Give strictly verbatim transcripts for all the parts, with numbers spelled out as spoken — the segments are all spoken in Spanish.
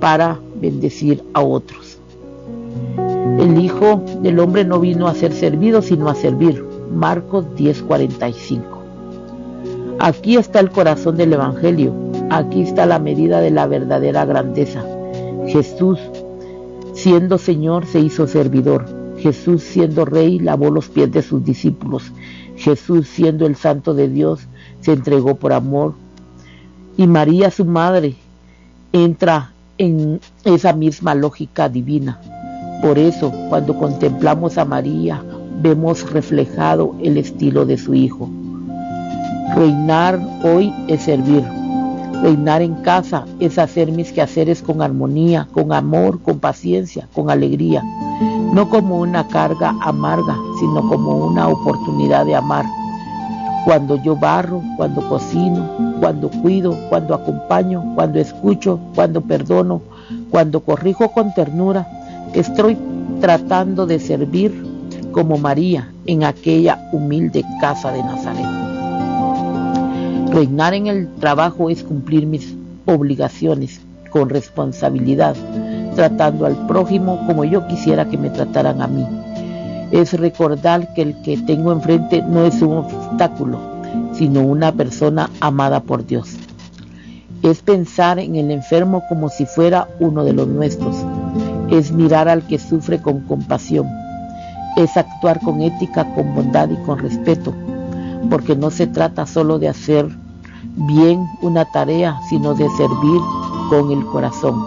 para bendecir a otros. El Hijo del Hombre no vino a ser servido, sino a servir. Marcos diez cuarenta y cinco. Aquí está el corazón del Evangelio. Aquí está la medida de la verdadera grandeza. Jesús, siendo Señor, se hizo servidor. Jesús, siendo Rey, lavó los pies de sus discípulos. Jesús, siendo el Santo de Dios, se entregó por amor. Y María, su madre, entra en esa misma lógica divina. Por eso, cuando contemplamos a María, vemos reflejado el estilo de su Hijo. Reinar hoy es servir. Reinar en casa es hacer mis quehaceres con armonía, con amor, con paciencia, con alegría. No como una carga amarga, sino como una oportunidad de amar. Cuando yo barro, cuando cocino, cuando cuido, cuando acompaño, cuando escucho, cuando perdono, cuando corrijo con ternura, estoy tratando de servir como María en aquella humilde casa de Nazaret. Reinar en el trabajo es cumplir mis obligaciones con responsabilidad, tratando al prójimo como yo quisiera que me trataran a mí. Es recordar que el que tengo enfrente no es un obstáculo, sino una persona amada por Dios. Es pensar en el enfermo como si fuera uno de los nuestros. Es mirar al que sufre con compasión. Es actuar con ética, con bondad y con respeto, porque no se trata solo de hacer bien una tarea, sino de servir con el corazón.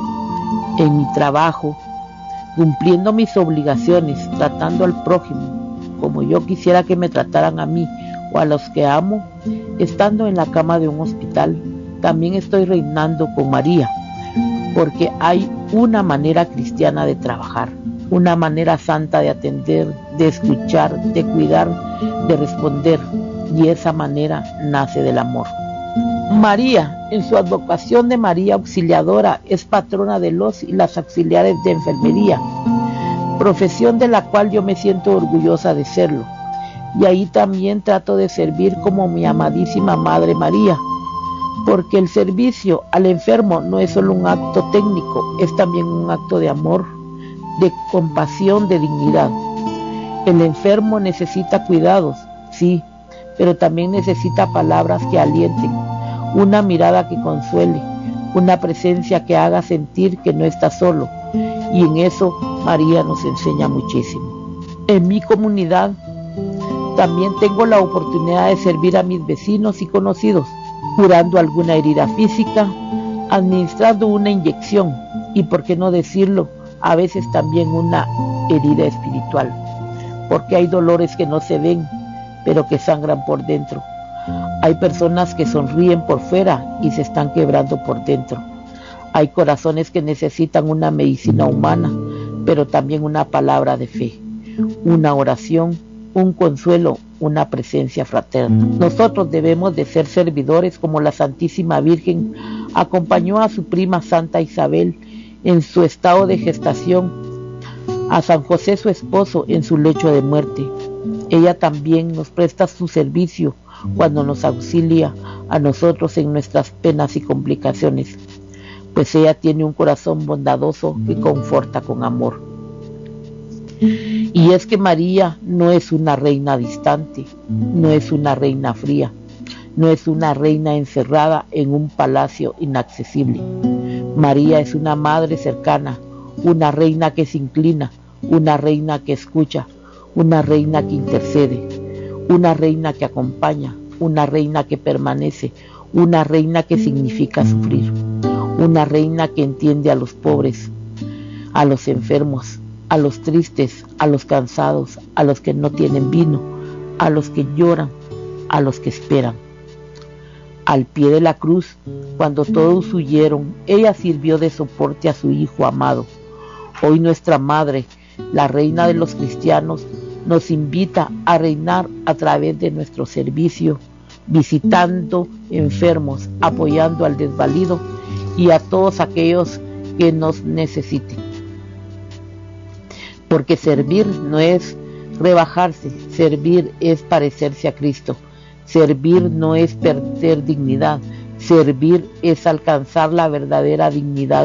En mi trabajo, cumpliendo mis obligaciones, tratando al prójimo como yo quisiera que me trataran a mí o a los que amo, estando en la cama de un hospital, también estoy reinando con María, porque hay una manera cristiana de trabajar, una manera santa de atender, de escuchar, de cuidar, de responder, y esa manera nace del amor. María, en su advocación de María Auxiliadora, es patrona de los y las auxiliares de enfermería, profesión de la cual yo me siento orgullosa de serlo, y ahí también trato de servir como mi amadísima Madre María, porque el servicio al enfermo no es solo un acto técnico, es también un acto de amor, de compasión, de dignidad. El enfermo necesita cuidados, sí, pero también necesita palabras que alienten, una mirada que consuele, una presencia que haga sentir que no está solo, y en eso María nos enseña muchísimo. En mi comunidad también tengo la oportunidad de servir a mis vecinos y conocidos, curando alguna herida física, administrando una inyección y, por qué no decirlo, a veces también una herida espiritual, porque hay dolores que no se ven, pero que sangran por dentro. Hay personas que sonríen por fuera y se están quebrando por dentro. Hay corazones que necesitan una medicina humana, pero también una palabra de fe, una oración, un consuelo, una presencia fraterna. Nosotros debemos de ser servidores como la Santísima Virgen acompañó a su prima Santa Isabel en su estado de gestación, a San José su esposo en su lecho de muerte. Ella también nos presta su servicio cuando nos auxilia a nosotros en nuestras penas y complicaciones, pues ella tiene un corazón bondadoso que conforta con amor. Y es que María no es una reina distante, no es una reina fría, no es una reina encerrada en un palacio inaccesible. María es una madre cercana, una reina que se inclina, una reina que escucha, una reina que intercede, una reina que acompaña, una reina que permanece, una reina que significa sufrir, una reina que entiende a los pobres, a los enfermos, a los tristes, a los cansados, a los que no tienen vino, a los que lloran, a los que esperan. Al pie de la cruz, cuando todos huyeron, ella sirvió de soporte a su Hijo amado. Hoy nuestra Madre, la Reina de los cristianos, nos invita a reinar a través de nuestro servicio, visitando enfermos, apoyando al desvalido y a todos aquellos que nos necesiten. Porque servir no es rebajarse, servir es parecerse a Cristo. Servir no es perder dignidad, servir es alcanzar la verdadera dignidad